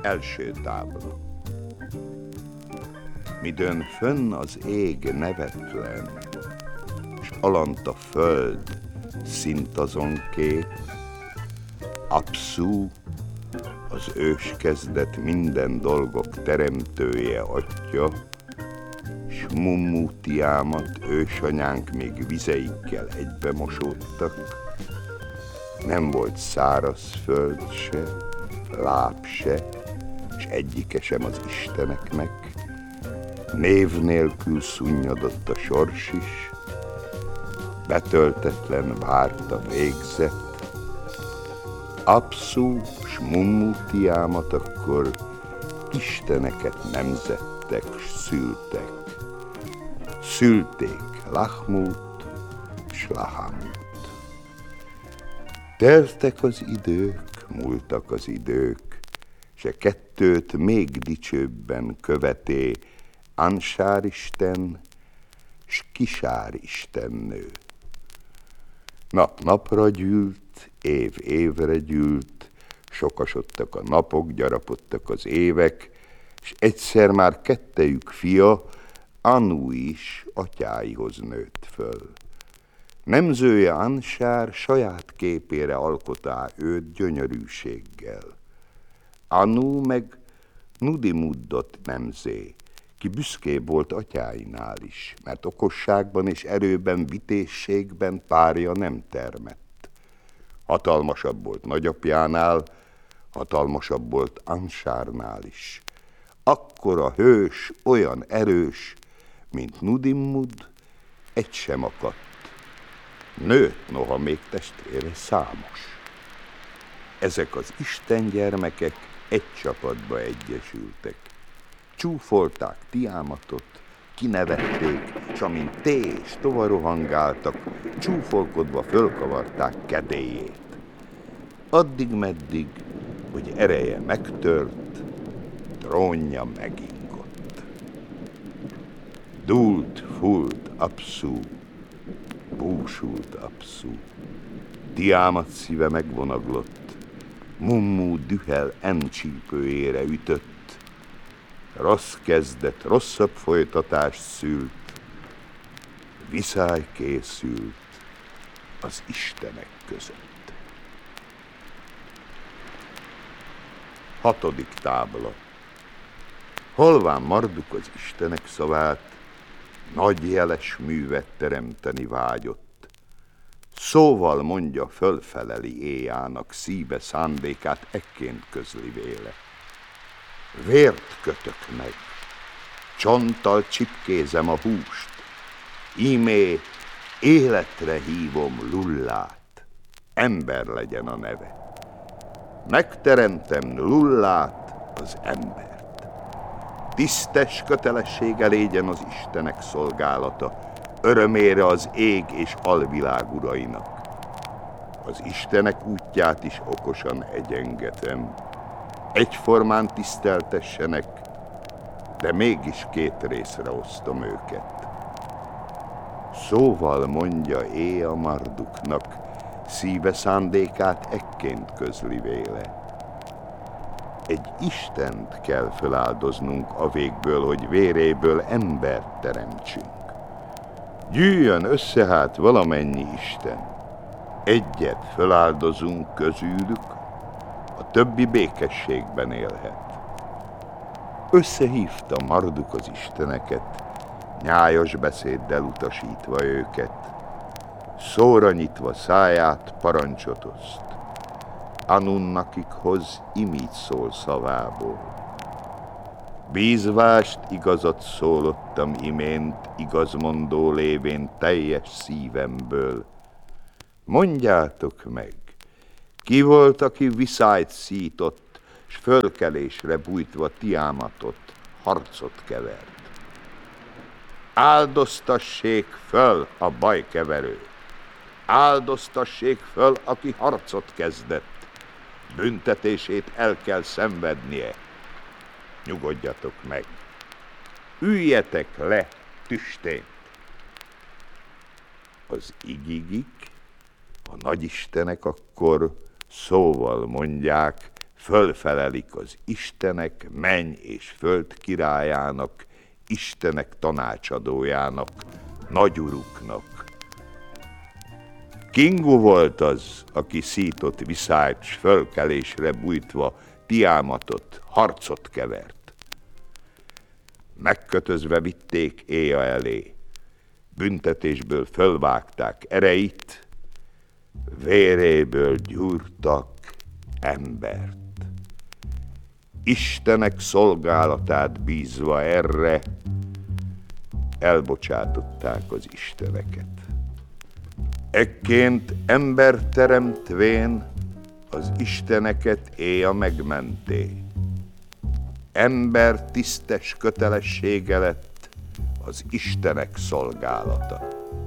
Első tábla. Midőn fönn az ég nevetlen, s alant a föld szint azon kép, Apszú, az őskezdet minden dolgok teremtője, atya, s Mummu Tiamat, ősanyánk még vizeikkel egybe mosódtak. Nem volt száraz föld se, láb se, s egyike sem az isteneknek. Név nélkül szunnyadott a sors is, betöltetlen várt a végzet. Apszú s Mummu Tiamat akkor isteneket nemzettek s szültek. Szülték Lahmut s Lahamut. Teltek az idők, múltak az idők, s a kettőt még dicsőbben követé Ansár isten s Kisár istennő. Nap napra gyűlt, év évre gyűlt, sokasodtak a napok, gyarapodtak az évek, s egyszer már kettejük fia, Anu is atyáihoz nőtt föl. Nemzője Ansár saját képére alkotá őt gyönyörűséggel. Anu meg Nudimuddot nemzé, ki büszkébb volt atyáinál is, mert okosságban és erőben, vitézségben párja nem termett. Hatalmasabb volt nagyapjánál, hatalmasabb volt Ansárnál is. Akkora hős, olyan erős, mint Nudimmud, egy sem akadt. Nőtt noha még testvére számos. Ezek az Isten gyermekek egy csapatba egyesültek. Csúfolták Tiamatot, kinevették, s amint té és tova rohangáltak, csúfolkodva fölkavarták kedélyét. Addig-meddig, hogy ereje megtört, trónja megingott. Dúlt, fúlt Apszú, búsult Apszú, Tiamat szíve megvonaglott, Mummu dühel encsípőjére ütött, rossz kezdet, rosszabb folytatást szült, viszály készült az istenek között. 6. tábla. Holván Marduk az istenek szavát, nagy jeles művet teremteni vágyott. Szóval mondja, fölfeleli éjának szíve szándékát, ekként közli véle. Vért kötök meg, csonttal csipkézem a húst, ímé életre hívom Lullát, ember legyen a neve. Megteremtem Lullát, az embert. Tisztes kötelessége légyen az istenek szolgálata, örömére az ég és alvilág urainak. Az istenek útját is okosan egyengetem, egyformán tiszteltessenek, de mégis két részre osztom őket. Szóval mondja Éa Marduknak, szíve szándékát ekként közli véle. Egy Istent kell feláldoznunk a végből, hogy véréből embert teremtsünk. Gyűjjön össze hát valamennyi Isten. Egyet feláldozunk közülük, a többi békességben élhet. Összehívta Marduk az isteneket, nyájas beszéddel utasítva őket. Szóra nyitva száját parancsot oszt. Anunnakikhoz imígy szól szavából. Bízvást igazat szólottam imént, igazmondó lévén teljes szívemből. Mondjátok meg, ki volt, aki viszályt szított, s fölkelésre bújtva Tiamatot, harcot kevert? Áldoztassék föl a bajkeverő, áldoztassék föl, aki harcot kezdett, büntetését el kell szenvednie. Nyugodjatok meg, üljetek le tüstént. Az igigik, a nagyistenek akkor szóval mondják, fölfelelik az istenek, menny és föld királyának, istenek tanácsadójának, nagyuruknak. Kingu volt az, aki szított viszályt, s fölkelésre bújtva Tiámatot, harcot kevert. Megkötözve vitték Éja elé, büntetésből fölvágták ereit, véréből gyúrtak embert. Istenek szolgálatát bízva erre elbocsátották az isteneket. Ekként ember teremtvén az isteneket Éja megmenté. Ember tisztes kötelessége lett az istenek szolgálata.